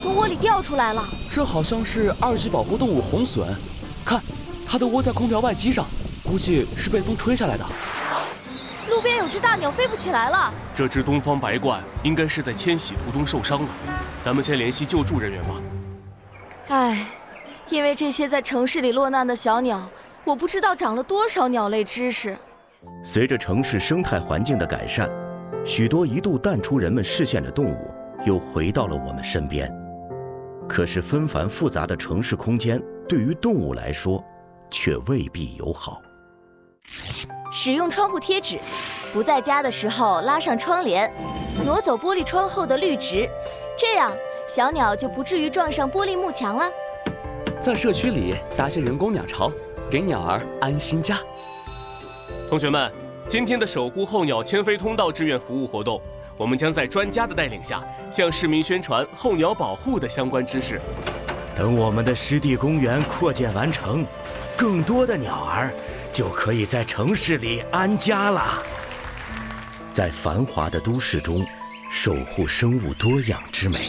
从窝里掉出来了。 这好像是2级保护动物红隼，看，它都窝在空调外机上，估计是被风吹下来的。 路边有只大鸟飞不起来了。 这只东方白鹳应该是在迁徙途中受伤了，咱们先联系救助人员吧。 唉，因为这些在城市里落难的小鸟，我不知道长了多少鸟类知识。 随着城市生态环境的改善，许多一度淡出人们视线的动物又回到了我们身边。可是纷繁复杂的城市空间对于动物来说却未必友好。 使用窗户贴纸，不在家的时候拉上窗帘，挪走玻璃窗后的绿植，这样小鸟就不至于撞上玻璃幕墙了。 在社区里搭些人工鸟巢，给鸟儿安心家。 同学们，今天的守护候鸟迁飞通道志愿服务活动，我们将在专家的带领下，向市民宣传候鸟保护的相关知识。 等我们的湿地公园扩建完成，更多的鸟儿就可以在城市里安家了。在繁华的都市中，守护生物多样之美。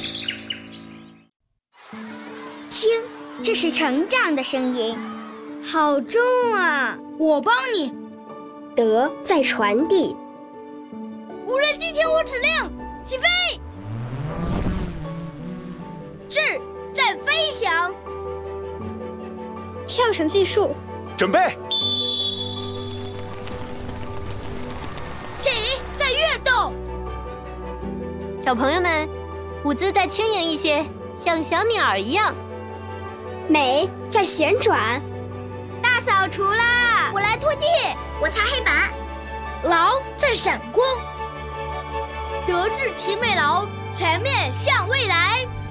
听，这是成长的声音，好重啊！ 我帮你。 德在传递。 无人机听我指令，起飞！智在飞翔。 跳绳技术， 准备。 体在跃动。 小朋友们，舞姿再轻盈一些，像小鸟儿一样。美在旋转。大扫除啦！ 我来拖地， 我擦黑板。 劳在闪光。德智体美劳，全面向未来。